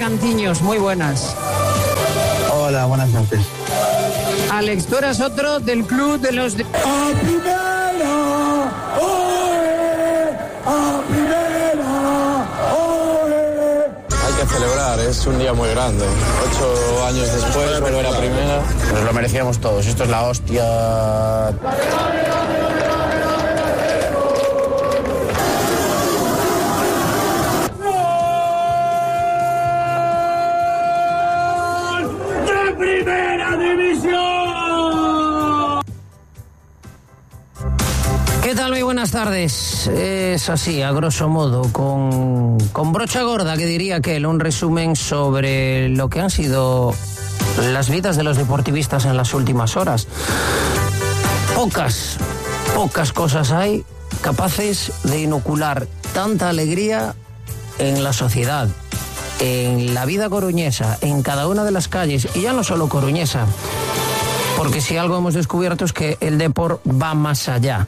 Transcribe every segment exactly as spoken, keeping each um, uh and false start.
Cantiños, muy buenas. Hola, buenas noches. Alex, tú eras otro del club de los... De... ¡A primera! ¡Oe! ¡A primera! ¡Oe! Hay que celebrar, es un día muy grande. Ocho años después, volver a primera. Nos lo merecíamos todos, esto es la hostia. ¿Qué tal? Muy buenas tardes. Es así, a grosso modo, con, con brocha gorda, que diría aquel, un resumen sobre lo que han sido las vidas de los deportivistas en las últimas horas. Pocas, pocas cosas hay capaces de inocular tanta alegría en la sociedad, en la vida coruñesa, en cada una de las calles, y ya no solo coruñesa, porque si algo hemos descubierto es que el deporte va más allá.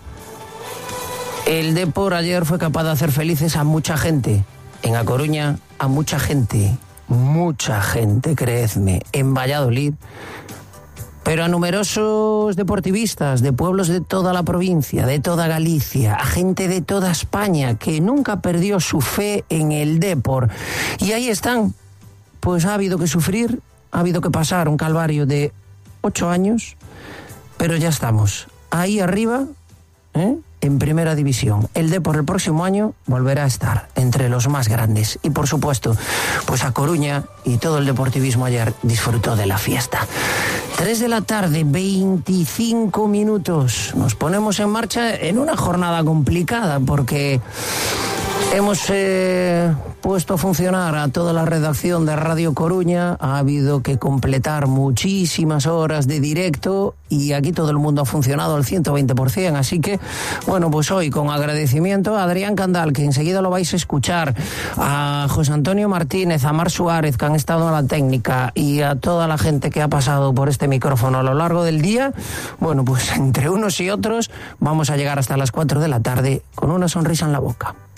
El Depor ayer fue capaz de hacer felices a mucha gente. En A Coruña, a mucha gente. Mucha gente, creedme. En Valladolid. Pero a numerosos deportivistas de pueblos de toda la provincia, de toda Galicia, a gente de toda España que nunca perdió su fe en el Depor. Y ahí están. Pues ha habido que sufrir, ha habido que pasar un calvario de ocho años, pero ya estamos. Ahí arriba, ¿eh?, en primera división. El Depor el próximo año volverá a estar entre los más grandes. Y por supuesto, pues A Coruña y todo el deportivismo ayer disfrutó de la fiesta. Tres de la tarde, veinticinco minutos. Nos ponemos en marcha en una jornada complicada porque hemos eh, puesto a funcionar a toda la redacción de Radio Coruña. Ha habido que completar muchísimas horas de directo y aquí todo el mundo ha funcionado al ciento veinte por ciento. Así que, bueno, pues hoy con agradecimiento a Adrián Candal, que enseguida lo vais a escuchar, a José Antonio Martínez, a Mar Suárez, que han estado en la técnica, y a toda la gente que ha pasado por este micrófono a lo largo del día. Bueno, pues entre unos y otros vamos a llegar hasta las cuatro de la tarde con una sonrisa en la boca.